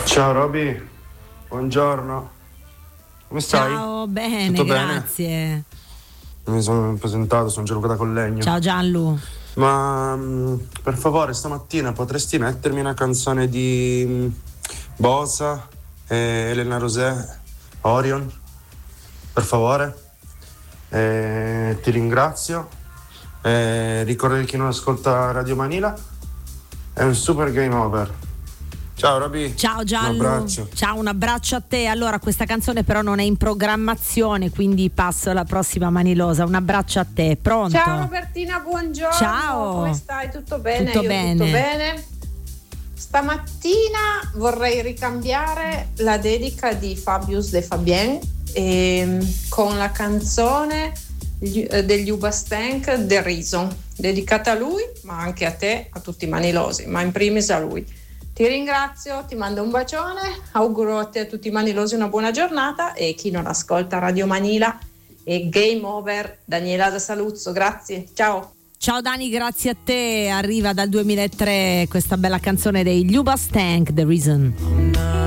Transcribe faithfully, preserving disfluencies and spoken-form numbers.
Ciao Roby, buongiorno. Come stai? Ciao, bene, Tutto grazie. Bene? Mi sono presentato, sono Gianluca da Collegno. Ciao Gianlu. Ma mh, per favore, stamattina potresti mettermi una canzone di mh, Bosa e Elena Rosé, Orion? Per favore? Eh, ti ringrazio. Eh, ricordate chi non ascolta Radio Manila? È un super game over. Ciao Roby. Ciao Gianlu. Un abbraccio. Ciao, un abbraccio a te. Allora, questa canzone però non è in programmazione, quindi passo alla prossima Manilosa. Un abbraccio a te. Pronto? Ciao Robertina, buongiorno. Ciao. Come stai? Tutto bene? Tutto Io bene. tutto bene. Stamattina vorrei ricambiare la dedica di Fabius De Fabien ehm, con la canzone degli Ubastank The Reason, dedicata a lui, ma anche a te, a tutti i manilosi, ma in primis a lui. Ti ringrazio, ti mando un bacione, auguro a te e a tutti i manilosi una buona giornata, e chi non ascolta Radio Manila è game over. Daniela da Saluzzo, grazie, ciao. Ciao Dani, grazie a te. Arriva dal duemilatré questa bella canzone dei Ubastank, The Reason.